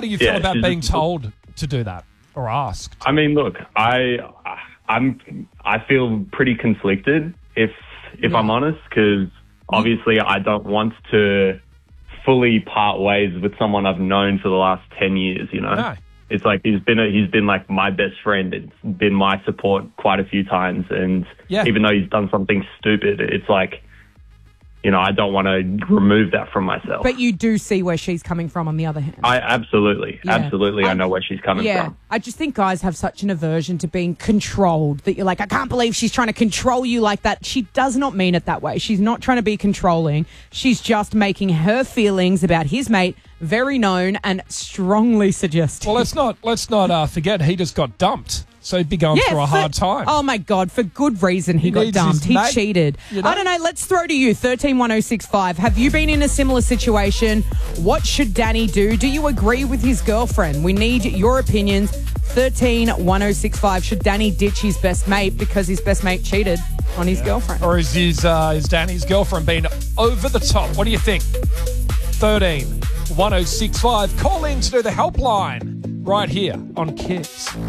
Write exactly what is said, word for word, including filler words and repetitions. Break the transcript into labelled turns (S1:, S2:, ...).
S1: do you feel
S2: Yeah,
S1: about
S2: she's
S1: being
S2: just-
S1: told to do that or asked?
S2: I mean, look, I, I'm, I feel pretty conflicted if, if
S1: Yeah.
S2: I'm honest, because obviously I don't want to fully part ways with someone I've known for the last ten years. You know,
S1: No.
S2: it's like he's been a, he's been like my best friend. It's been my support quite a few times, and
S1: Yeah.
S2: even though he's done something stupid, it's like, you know, I don't want to remove that from myself.
S3: But you do see where she's coming from on the other hand.
S2: I absolutely,
S3: Yeah.
S2: absolutely, I,
S3: I-
S2: know where she's coming
S3: yeah,
S2: from.
S3: I just think guys have such an aversion to being controlled that you're like, I can't believe she's trying to control you like that. She does not mean it that way. She's not trying to be controlling. She's just making her feelings about his mate very known and strongly suggested.
S1: Well, let's not let's not uh, forget he just got dumped, so he'd be going through a
S3: for-
S1: hard time.
S3: Oh my God, for good reason he,
S1: He
S3: got
S1: needs
S3: dumped.
S1: his
S3: He
S1: mate,
S3: cheated.
S1: you know?
S3: I don't know. Let's throw to you, thirteen one oh six five. Have you been in a similar situation? What should Danny do? Do you agree with his girlfriend? We need your opinions. thirteen one oh six five. Should Danny ditch his best mate because his best mate cheated on his girlfriend?
S1: Or is his uh, is Danny's girlfriend being over the top? What do you think? thirteen one oh six five. Call in to do the helpline right here on Kiss.